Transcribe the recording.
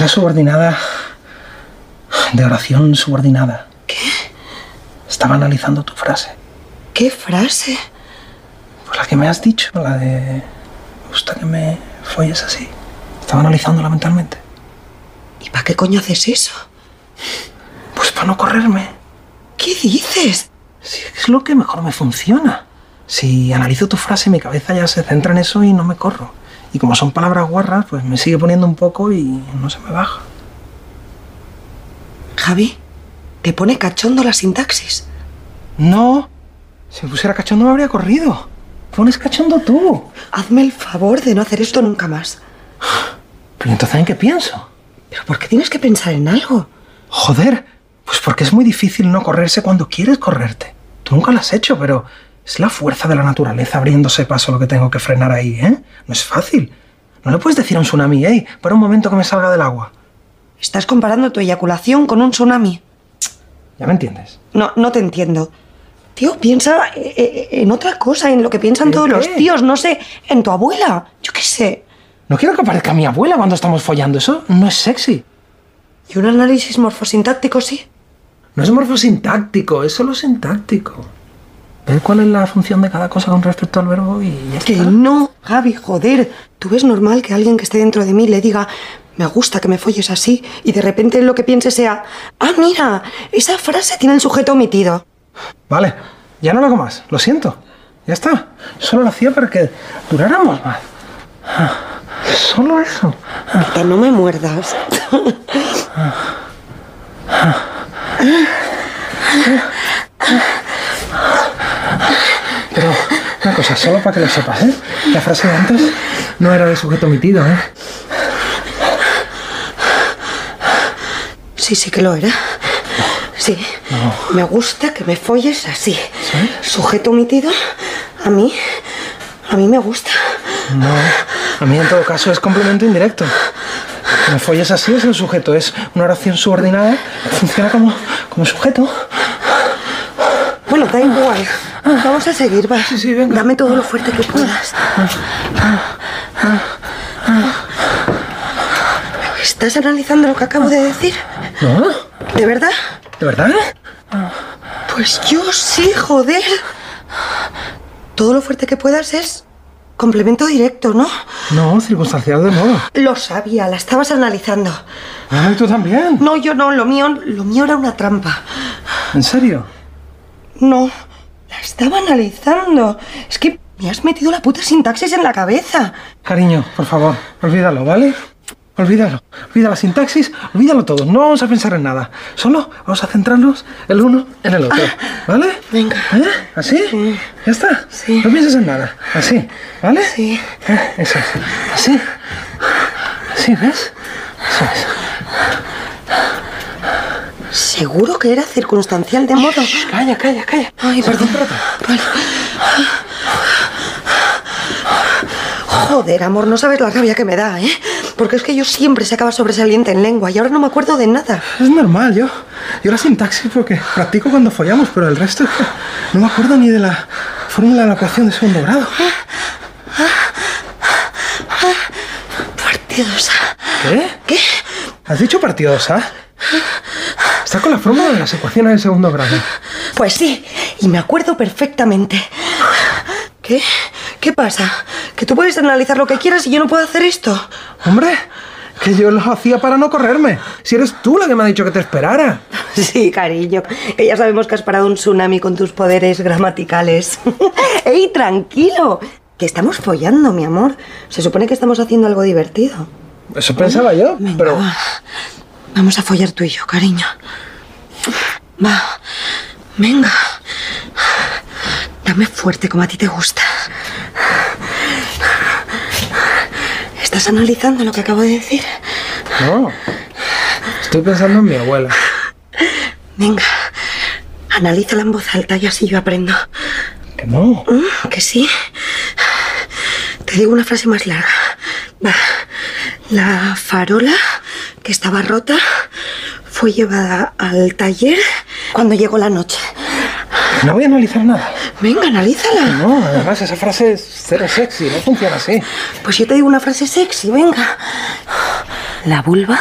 Era subordinada de oración subordinada. ¿Qué? Estaba analizando tu frase. ¿Qué frase? Pues la que me has dicho, la de... Me gusta que me folles así. Estaba analizándola mentalmente. ¿Y para qué coño haces eso? Pues para no correrme. ¿Qué dices? Sí, es lo que mejor me funciona. Si analizo tu frase, mi cabeza ya se centra en eso y no me corro. Y como son palabras guarras, pues me sigue poniendo un poco y no se me baja. Javi, ¿te pone cachondo la sintaxis? No. Si me pusiera cachondo me habría corrido. Pones cachondo tú. Hazme el favor de no hacer esto nunca más. Pero entonces, ¿en qué pienso? ¿Pero por qué tienes que pensar en algo? Joder, pues porque es muy difícil no correrse cuando quieres correrte. Tú nunca lo has hecho, pero es la fuerza de la naturaleza abriéndose paso lo que tengo que frenar ahí, ¿eh? No es fácil. No le puedes decir a un tsunami, hey, para un momento que me salga del agua. Estás comparando tu eyaculación con un tsunami. ¿Ya me entiendes? No te entiendo. Tío, piensa en otra cosa, en lo que piensan todos los tíos, no sé, en tu abuela, yo qué sé. No quiero que aparezca mi abuela cuando estamos follando, eso no es sexy. ¿Y un análisis morfosintáctico sí? No es morfosintáctico, es solo sintáctico. Ver cuál es la función de cada cosa con respecto al verbo y ya está. Que no, Javi, joder. ¿Tú ves normal que alguien que esté dentro de mí le diga me gusta que me folles así y de repente lo que piense sea ah, mira, esa frase tiene el sujeto omitido? Vale, ya no lo hago más, lo siento. Ya está, solo lo hacía para que duráramos más. Solo eso. Mira, no me muerdas. Pero una cosa, solo para que lo sepas, ¿eh? La frase de antes no era de sujeto omitido, ¿eh? Sí que lo era. Sí. No. Me gusta que me folles así. ¿Sí? Sujeto omitido, a mí me gusta. No, a mí en todo caso es complemento indirecto. Que me folles así es el sujeto, es una oración subordinada, funciona como sujeto. Bueno, da igual. Vamos a seguir, va. Sí, venga. Dame todo lo fuerte que puedas. ¿Estás analizando lo que acabo de decir? ¿No? ¿De verdad? ¿De verdad? Pues yo sí, joder. Todo lo fuerte que puedas es complemento directo, ¿no? No, circunstancial de modo. Lo sabía, la estabas analizando. Ah, ¿y tú también? No, yo no, lo mío era una trampa. ¿En serio? No, la estaba analizando. Es que me has metido la puta sintaxis en la cabeza. Cariño, por favor, olvídalo, ¿vale? Olvídalo. Olvida la sintaxis, olvídalo todo. No vamos a pensar en nada. Solo vamos a centrarnos el uno en el otro. ¿Vale? Venga. ¿Así? Sí. ¿Ya está? Sí. No pienses en nada. Así. ¿Vale? Sí. Eso es. Así. Así, ¿ves? Eso es. ¿Seguro que era circunstancial de modo? Shh, calla. Ay, perdón. Vale. Joder, amor, no sabes la rabia que me da, ¿eh? Porque es que yo siempre sacaba sobresaliente en lengua y ahora no me acuerdo de nada. Es normal, yo la sintaxis porque practico cuando follamos, pero el resto no me acuerdo ni de la fórmula de la ecuación de segundo grado. Partidos. ¿Qué? ¿Qué? ¿Has dicho partidos, ah? Está con la fórmula de las ecuaciones de segundo grado. Pues sí, y me acuerdo perfectamente. ¿Qué? ¿Qué pasa? ¿Que tú puedes analizar lo que quieras y yo no puedo hacer esto? Hombre, que yo lo hacía para no correrme. Si eres tú la que me ha dicho que te esperara. Sí, cariño, que ya sabemos que has parado un tsunami con tus poderes gramaticales. ¡Ey, tranquilo! Que estamos follando, mi amor. Se supone que estamos haciendo algo divertido. Eso pensaba yo, Venga, pero... va. Vamos a follar tú y yo, cariño. Va, venga. Dame fuerte como a ti te gusta. ¿Estás analizando lo que acabo de decir? No, estoy pensando en mi abuela. Venga, analízala en voz alta y así yo aprendo. Que no. Que sí. Te digo una frase más larga. Va. La farola, que estaba rota, fue llevada al taller cuando llegó la noche. No voy a analizar nada. Venga, analízala. No, además esa frase es cero sexy, no funciona así. Pues yo te digo una frase sexy, venga. La vulva